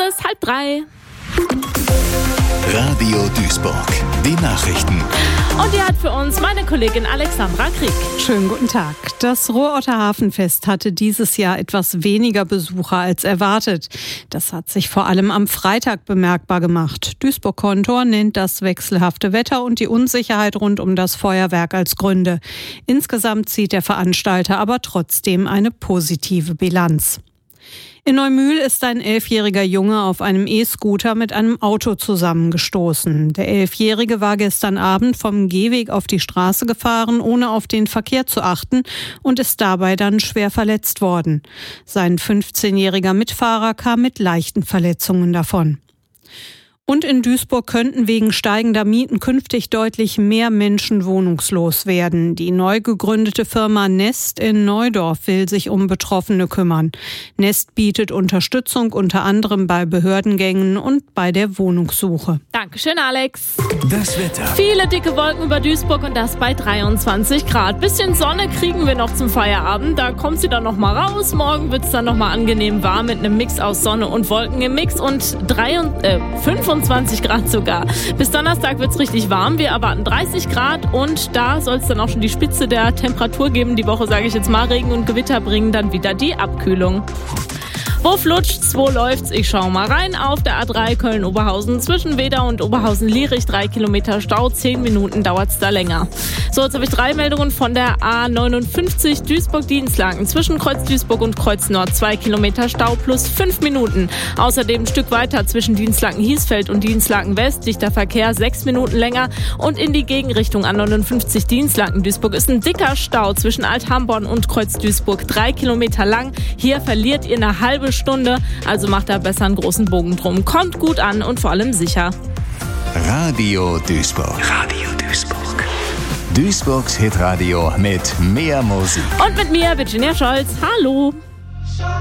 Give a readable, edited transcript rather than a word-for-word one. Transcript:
es 2:30. Radio Duisburg, die Nachrichten. Und die hat für uns meine Kollegin Alexandra Krieg. Schönen guten Tag. Das Ruhrorter Hafenfest hatte dieses Jahr etwas weniger Besucher als erwartet. Das hat sich vor allem am Freitag bemerkbar gemacht. Duisburg-Kontor nennt das wechselhafte Wetter und die Unsicherheit rund um das Feuerwerk als Gründe. Insgesamt zieht der Veranstalter aber trotzdem eine positive Bilanz. In Neumühl ist ein 11-jähriger Junge auf einem E-Scooter mit einem Auto zusammengestoßen. Der 11-Jährige war gestern Abend vom Gehweg auf die Straße gefahren, ohne auf den Verkehr zu achten, und ist dabei dann schwer verletzt worden. Sein 15-jähriger Mitfahrer kam mit leichten Verletzungen davon. Und in Duisburg könnten wegen steigender Mieten künftig deutlich mehr Menschen wohnungslos werden. Die neu gegründete Firma Nest in Neudorf will sich um Betroffene kümmern. Nest bietet Unterstützung unter anderem bei Behördengängen und bei der Wohnungssuche. Dankeschön, Alex. Das Wetter. Viele dicke Wolken über Duisburg und das bei 23 Grad. Bisschen Sonne kriegen wir noch zum Feierabend. Da kommt sie dann noch mal raus. Morgen wird es dann noch mal angenehm warm mit einem Mix aus Sonne und Wolken im Mix und 25 Grad sogar. Bis Donnerstag wird es richtig warm. Wir erwarten 30 Grad und da soll es dann auch schon die Spitze der Temperatur geben. Die Woche, sage ich jetzt mal, Regen und Gewitter bringen dann wieder die Abkühlung. Wo flutscht's, wo läuft's? Ich schau mal rein. Auf der A3 Köln-Oberhausen zwischen Wedau und Oberhausen-Lierich 3 Kilometer Stau, 10 Minuten dauert's da länger. So, jetzt habe ich 3 Meldungen von der A59 Duisburg-Dienstlaken zwischen Kreuz Duisburg und Kreuz Nord 2 Kilometer Stau plus 5 Minuten. Außerdem ein Stück weiter zwischen Dienstlaken-Hiesfeld und Dienstlaken-West dichter Verkehr 6 Minuten länger und in die Gegenrichtung A59 Dienstlaken-Duisburg ist ein dicker Stau zwischen Alt-Hamborn und Kreuz Duisburg 3 Kilometer lang. Hier verliert ihr eine halbe Stunde, also macht da besser einen großen Bogen drum. Kommt gut an und vor allem sicher. Radio Duisburg. Radio Duisburg. Duisburgs Hitradio mit mehr Musik. Und mit mir, Virginia Scholz. Hallo.